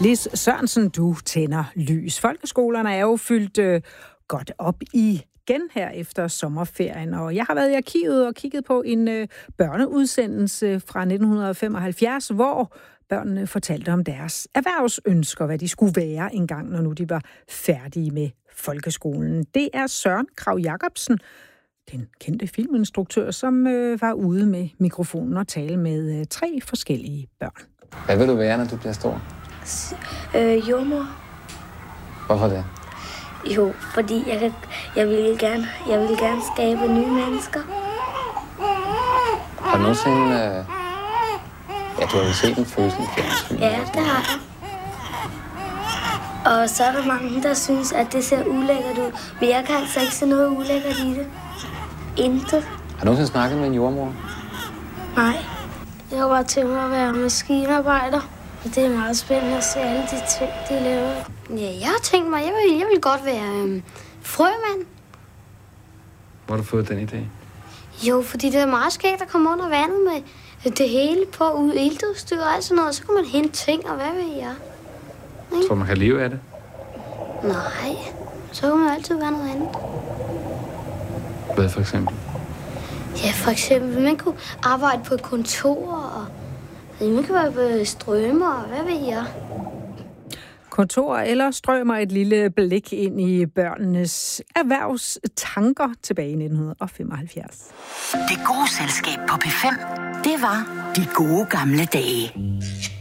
Lis Sørensen, du tænder lys. Folkeskolerne er jo fyldt godt op igen her efter sommerferien, og jeg har været i arkivet og kigget på en børneudsendelse fra 1975, hvor børnene fortalte om deres erhvervsønsker, hvad de skulle være engang, når nu de var færdige med folkeskolen. Det er Søren Krag Jacobsen, den kendte filminstruktør, som var ude med mikrofonen og tale med 3 forskellige børn. Hvad vil du være, når du bliver stor? Jordmor. Hvorfor det? Jo, fordi jeg vil gerne skabe nye mennesker. Har du nogensinde... Ja, du har jo set en fødsel i fjernsyn. Ja, det har jeg. Og så er der mange, der synes, at det ser ulækkert ud. Men jeg kan altså ikke se noget ulækkert i det. Intet. Har du nogensinde snakket med en jordmor? Nej. Jeg har bare tænkt mig at være maskinarbejder. Og det er meget spændende at se alle de ting, de laver. Ja, jeg har tænkt mig, jeg vil godt være frømand. Hvor har du fået den idé? Jo, fordi det er meget skægt at komme under vandet med det hele på iltudstyr og alt sådan noget. Så kan man hente ting, og hvad ved jeg? Tror du, man kan leve af det? Nej, så kan man altid være noget andet. Hvad for eksempel? Ja, for eksempel, man kunne arbejde på et kontor, og man kan være på strømmer, og hvad ved jeg? Kontor eller strømmer et lille blik ind i børnenes erhvervstanker tilbage i 1975. Det gode selskab på P5, det var De Gode Gamle Dage.